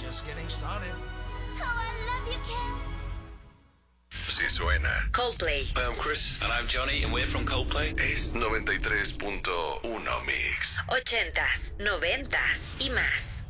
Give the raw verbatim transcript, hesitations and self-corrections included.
just getting started. Oh, I love you, Ken. Si suena. Coldplay. Hi, I'm Chris. And I'm Johnny, and we're from Coldplay. Es noventa y tres punto uno Mix. Ochentas, noventas y más.